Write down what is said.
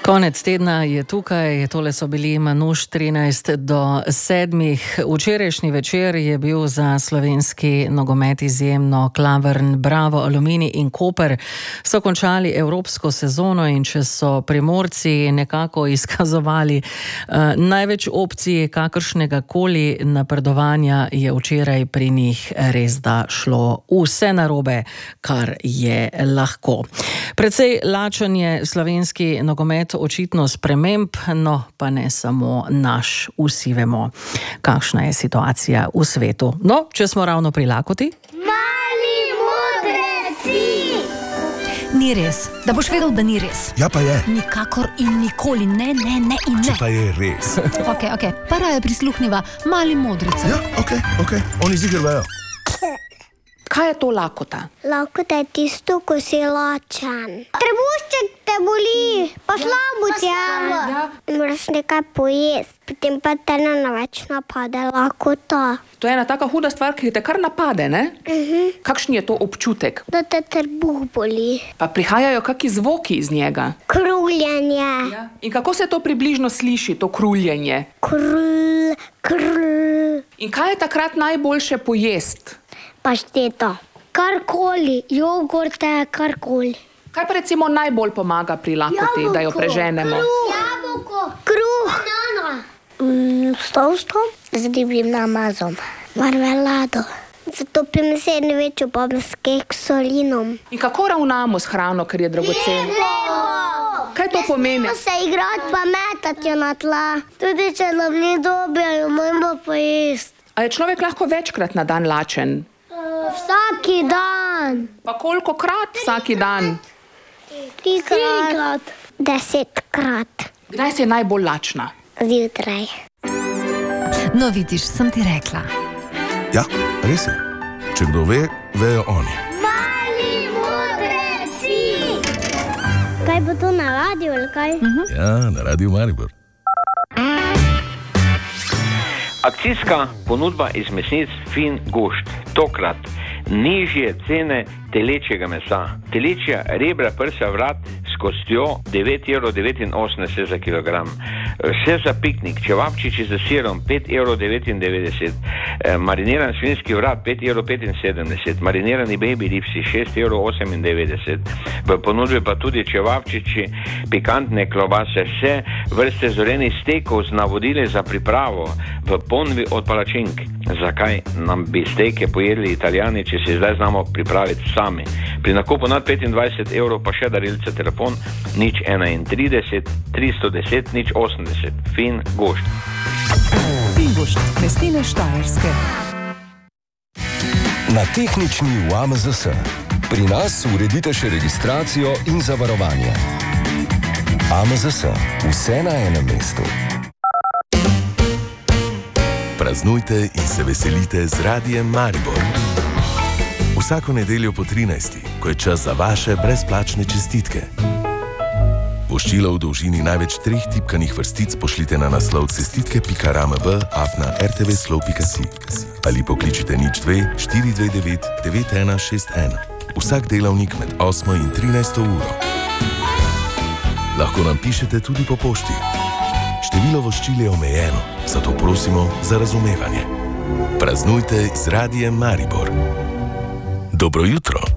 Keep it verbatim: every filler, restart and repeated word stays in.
Konec tedna je tukaj, tole so bili Manuš trinajst do sedmih. Včerajšnji večer je bil za slovenski nogomet izjemno klavrn. Bravo, Aluminij in Koper so končali evropsko sezono in če so Primorci nekako izkazovali uh, največ opcij kakršnega koli napredovanja, je včeraj pri njih res da šlo vse narobe, kar je lahko. Precej lačen je slovenski nogomet očitno sprememb, no pa ne samo naš. Vsi vemo, kakšna je situacija v svetu. No, če smo ravno pri lakoti. Mali modreci! Ni res. Da boš vedel, da ni res. Ja pa je. Nikakor in nikoli. Ne, ne, ne in ne. Če pa je res. Ok, ok. Pa raje prisluhniva Mali modrice. Ja, ok, ok. Oni ziger vejo. Kaj je to lakota? Lakota je tisto, ko si lačen. Trebušček te boli, pa slabo telo. Ja. Moraš nekaj pojesti, potem pa te ne več napade lakota. To je ena taka huda stvar, ki te kar napade, ne? Mhm. Kakšen je to občutek? Da te trebuh boli. Pa prihajajo kaki zvoki iz njega. Kruljenje. Ja. In kako se to približno sliši, to kruljenje? Krul, krul. In kaj je takrat najboljše pojesti? Pašteta. Karkoli, jogurte, karkoli. Kaj pa recimo najbolj pomaga pri lakoti, da jo preženemo? Kruh. Jabolko. Kruh. Banana. Mm, Stovstvo z ribjim namazom. Marmelado. Zatopim sendvič s keksolinom. In kako ravnamo s hrano, ker je dragocen? Kaj to pomeni? Ne smemo se igrati pa metati na tla. Tudi če nam ni dobro, moramo pa jesti. A je človek lahko večkrat na dan lačen? Vsaki dan. Pa kolikokrat vsaki dan? Trikrat. Desetkrat. Kdaj si je najbolj lačna? Zjutraj. No, vidiš, sem ti rekla. Ja, res je. Če kdo ve, vejo oni. Mali modreci! Kaj bo to na radiju ali kaj? Mhm. Ja, na Radiu Maribor. Akcijska ponudba iz mesnic Fin Gošt. Tokrat nižje cene telečjega mesa. Telečja rebra, prsa, vrat s kostjo devet evrov devetinosemdeset za kilogram. Vse za piknik, čevapčiči z sirom pet evrov devetindevetdeset, mariniran svinjski vrat pet evrov petinsedemdeset, marinirani baby ribsi šest evrov osemindevetdeset. V ponudbi pa tudi čevapčiči, pikantne klobase, vse vrste zorenih stekov z navodili za pripravo v ponudbi od palačink. Zakaj nam bi steke pojedli Italijani, če se zdaj znamo pripraviti sami? Pri nakupu nad petindvajset evrov pa še darilce. Telefon nič enaintrideset tristo deset nič osemdeset. Fin Gošt. Fin Gošt, mesnine Štajerske. Na tehnični v A M Z S. Pri nas uredite še registracijo in zavarovanje. A M Z S. Vse na enem mestu. Praznujte in se veselite z Radiem Maribor. Vsako nedeljo po trinajsti, ko je čas za vaše brezplačne čestitke. Voščilo v dolžini največ treh tipkanih vrstic pošljite na naslov cestitke pika ramb afna rtvslo pika si ali pokličite nič dve štiri dve devet devet ena šest ena. Vsak delavnik med osmo in trinajsto uro. Lahko nam pišete tudi po pošti. Število voščil je omejeno, zato prosimo za razumevanje. Praznujte z Radiem Maribor. Dobro jutro.